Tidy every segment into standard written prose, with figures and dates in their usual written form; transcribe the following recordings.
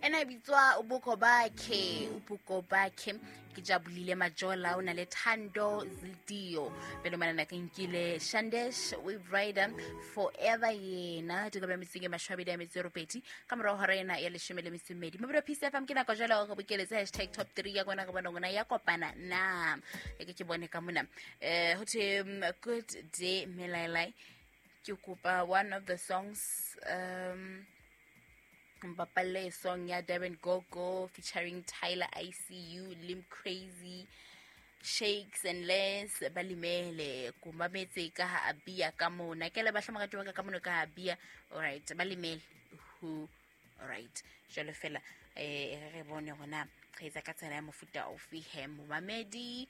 ena bitswa ubuko bakhe ke jabulile majola una le Thando Zildio belo mana ka nkile Shandesh Wave Rider Forever yena di ka ba mitsing mashwabedi ya metseropeti ka mora ho rena ya leshome le metsemedi mo bro Peace FM ke na ka jala go bokeletsa #top 3 ya gona go bona ngona ya kopana na ke bone ka mona ho the good day Melailai ke kopa one of the songs Mbapale song ya Devin Gogo featuring Tyler ICU Lim Crazy Shakes and Les Balimele kumametse ka ha abia ka mona ke le ba hlamaka ka mona ka abia alright Balimele who alright jalo fela re bone gona khaitsa ka tsena ya mofuta ofi he momamedi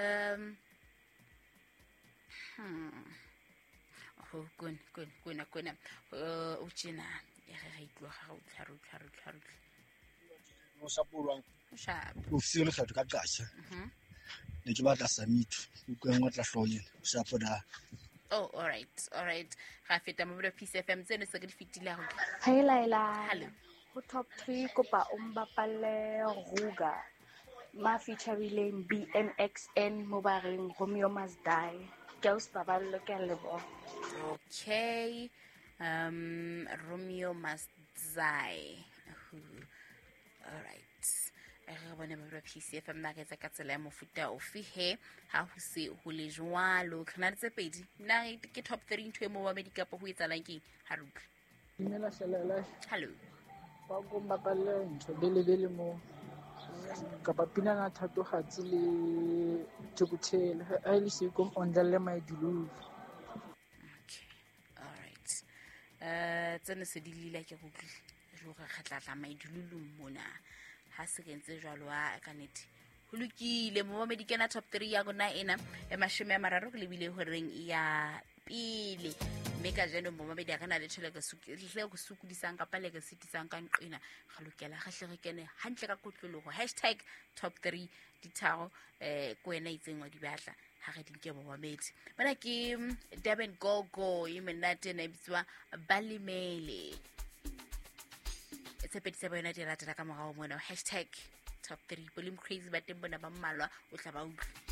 oh kuna uchina ya ga itlo ga o tlharu mo sapolwang sharp o file kgetho ka qasha ne ke batla samitu o kwengwa tla hloyeng sapoda. Oh, all right. Ga feta mo bro Peace FM tseno se ke di fitile go. Hey Laila. Hello. Ho top 3 kopa Mbapale Ruga. Ma featuring BMXN mo bareng Romeo Must Die. Ke o spaballo ke lebo. Okay. Romeo Must Die. All right. Re bone mo bro Peace FM na ke tsa ka tsela ya mofuta ofi he ha ho se ho le jwalo khana tse pedi na ke top 3 ntwe mo ba medikapo ho etsalang ke ha ruka. Dimela selela. Hello. Ba go Mbapale ntho bele mo ka papina na thatogatsi le Tshobotshele a ile se kom ondlalle maidulu. Okay. All right. Tsene se dilila ke go tloga khatlatla maidululu mona ha se kentse jwalo a kaneti ho lokile mo medikana top 3 ya gona ena e mashome a mararo ke lebile ho reng ya pele mme ka jeno mo mabedi a kana le tshele ka go sukudisang ka pale ka sitisang ka nqina ga lokela ga hle kene hantle ka kotlologo #top 3 dithago ko ena itseng wa di batla ha re dinke mo mamedi bana ke Devin Gogo imenate na bitswa Balimele tsepedi se bona di latela ka morao mona #top 3 Lim Crazy ba teng bona ba mmalwa o tla ba utlwa